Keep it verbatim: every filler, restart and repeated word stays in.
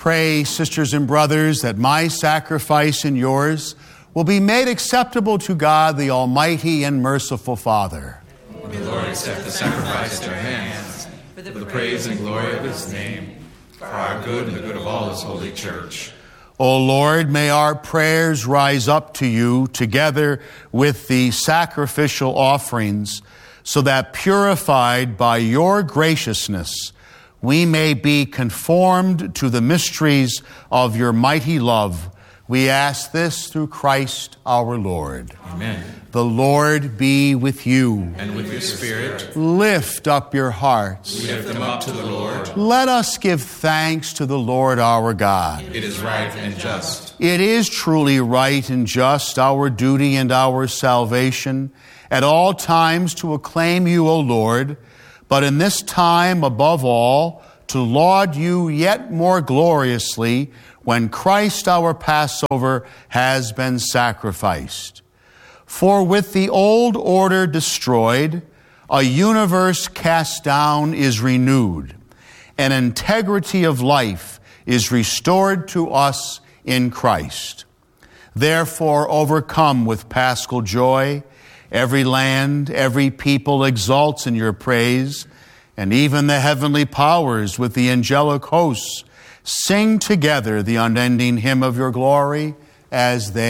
Pray, sisters and brothers, that my sacrifice and yours will be made acceptable to God, the Almighty and merciful Father. May the Lord accept the sacrifice at our hands for the praise and glory of his name, for our good and the good of all his holy church. O Lord, may our prayers rise up to you together with the sacrificial offerings, so that purified by your graciousness, we may be conformed to the mysteries of your mighty love. We ask this through Christ our Lord. Amen. The Lord be with you. And with your spirit. Lift up your hearts. We lift them up to the Lord. Let us give thanks to the Lord our God. It is right and just. It is truly right and just, our duty and our salvation, at all times to acclaim you, O Lord, but in this time above all, to laud you yet more gloriously when Christ our Passover has been sacrificed. For with the old order destroyed, a universe cast down is renewed, and integrity of life is restored to us in Christ. Therefore, overcome with paschal joy, every land, every people exalts in your praise, and even the heavenly powers with the angelic hosts sing together the unending hymn of your glory as they